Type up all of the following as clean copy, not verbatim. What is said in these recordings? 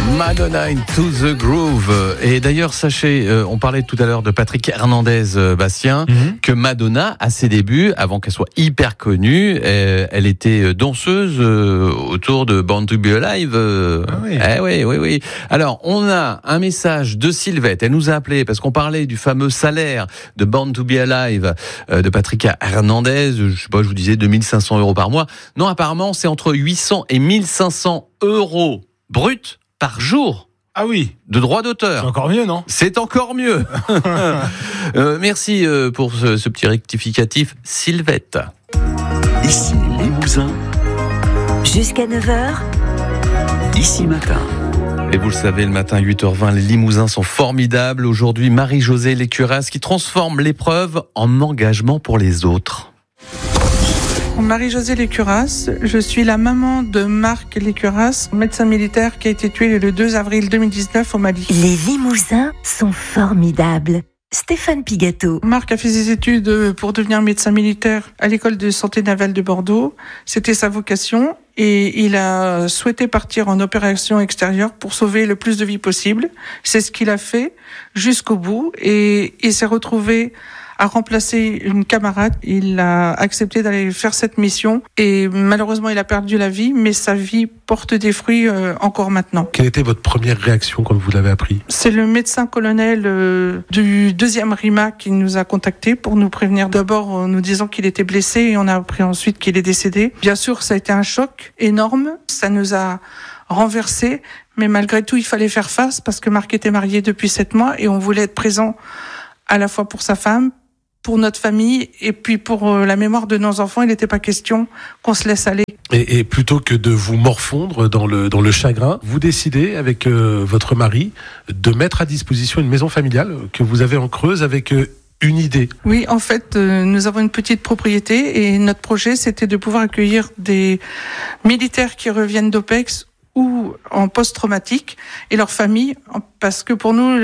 Madonna into the groove. Et d'ailleurs, sachez, on parlait tout à l'heure de Patrick Hernandez, Bastien, que Madonna, à ses débuts, avant qu'elle soit hyper connue, elle était danseuse autour de Born to Be Alive. Oui. Alors, on a un message de Sylvette. Elle nous a appelé parce qu'on parlait du fameux salaire de Born to Be Alive de Patrick Hernandez. Je sais pas, je vous disais 2500 € par mois. Non, apparemment, c'est entre 800 et 1500 € bruts par jour. Ah oui. De droit d'auteur. C'est encore mieux, non ? C'est encore mieux. Merci pour ce petit rectificatif, Sylvette. Ici Limousin. Jusqu'à 9h. Ici Matin. Et vous le savez, le matin, 8h20, les Limousins sont formidables. Aujourd'hui, Marie-Josée Lécuras qui transforme l'épreuve en engagement pour les autres. Marie-Josée Lécuras, je suis la maman de Marc Lécuras, médecin militaire qui a été tué le 2 avril 2019 au Mali. Les Limousins sont formidables. Stéphane Pigato. Marc a fait ses études pour devenir médecin militaire à l'école de santé navale de Bordeaux. C'était sa vocation et il a souhaité partir en opération extérieure pour sauver le plus de vies possible. C'est ce qu'il a fait jusqu'au bout et il s'est retrouvé à remplacer une camarade. Il a accepté d'aller faire cette mission et malheureusement il a perdu la vie, mais sa vie porte des fruits encore maintenant. Quelle était votre première réaction quand vous l'avez appris ? C'est le médecin colonel du 2e RIMA qui nous a contactés pour nous prévenir d'abord en nous disant qu'il était blessé et on a appris ensuite qu'il est décédé. Bien sûr, ça a été un choc énorme, ça nous a renversés, mais malgré tout il fallait faire face parce que Marc était marié depuis 7 mois et on voulait être présent à la fois pour sa femme, pour notre famille et puis pour la mémoire de nos enfants. Il n'était pas question qu'on se laisse aller. Et plutôt que de vous morfondre dans le chagrin, vous décidez avec votre mari de mettre à disposition une maison familiale que vous avez en Creuse avec une idée. Oui, en fait, nous avons une petite propriété et notre projet, c'était de pouvoir accueillir des militaires qui reviennent d'OPEX ou en post-traumatique et leurs familles, parce que pour nous,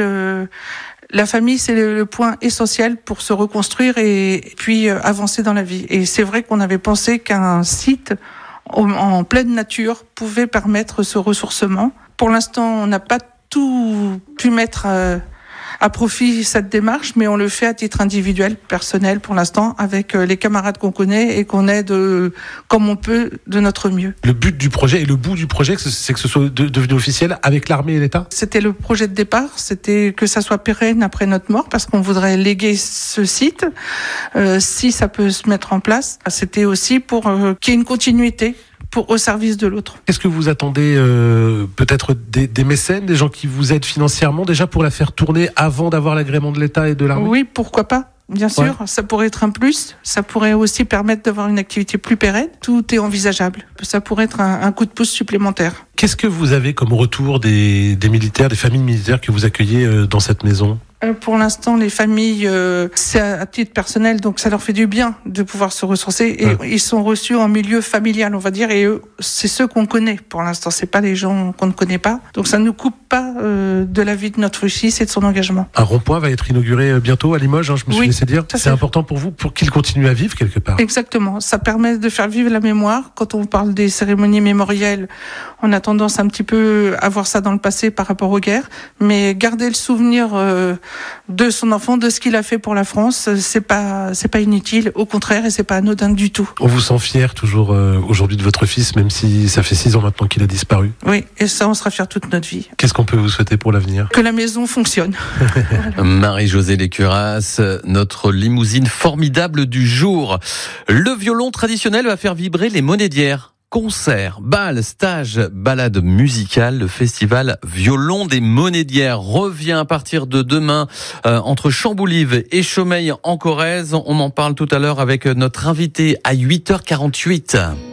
la famille, c'est le point essentiel pour se reconstruire et puis avancer dans la vie. Et c'est vrai qu'on avait pensé qu'un site en pleine nature pouvait permettre ce ressourcement. Pour l'instant, on n'a pas tout pu mettre à profit cette démarche, mais on le fait à titre individuel, personnel pour l'instant, avec les camarades qu'on connaît et qu'on aide comme on peut de notre mieux. Le but du projet et le bout du projet, c'est que ce soit devenu officiel avec l'armée et l'État ? C'était le projet de départ, c'était que ça soit pérenne après notre mort, parce qu'on voudrait léguer ce site, si ça peut se mettre en place. C'était aussi pour qu'il y ait une continuité au service de l'autre. Est-ce que vous attendez peut-être des mécènes, des gens qui vous aident financièrement déjà pour la faire tourner avant d'avoir l'agrément de l'État et de l'armée ? Oui, pourquoi pas ? Bien sûr, ça pourrait être un plus. Ça pourrait aussi permettre d'avoir une activité plus pérenne. Tout est envisageable. Ça pourrait être un coup de pouce supplémentaire. Qu'est-ce que vous avez comme retour des militaires, des familles militaires que vous accueillez dans cette maison ? Pour l'instant, les familles, c'est à titre personnel, donc ça leur fait du bien de pouvoir se ressourcer. Et ils sont reçus en milieu familial, on va dire, et eux, c'est ceux qu'on connaît pour l'instant. C'est pas les gens qu'on ne connaît pas. Donc ça ne nous coupe pas de la vie de notre fils et de son engagement. Un rond-point va être inauguré bientôt à Limoges, je me suis laissé dire. C'est important pour vous, pour qu'il continue à vivre quelque part. Exactement. Ça permet de faire vivre la mémoire. Quand on parle des cérémonies mémorielles, on a tendance un petit peu à voir ça dans le passé par rapport aux guerres. Mais garder le souvenir de son enfant, de ce qu'il a fait pour la France, c'est pas inutile, au contraire, et c'est pas anodin du tout. On vous sent fier toujours aujourd'hui de votre fils, même si ça fait 6 ans maintenant qu'il a disparu. Oui, et ça, on sera fiers toute notre vie. Qu'est-ce qu'on peut vous souhaiter pour l'avenir ? Que la maison fonctionne. Voilà. Marie-Josée Lécuras, notre limousine formidable du jour. Le violon traditionnel va faire vibrer les monnaies d'hier. Concerts, bals, stages, balades musicales, le festival Violon des Monédières revient à partir de demain entre Chamboulive et Chaumeil en Corrèze. On en parle tout à l'heure avec notre invité à 8h48.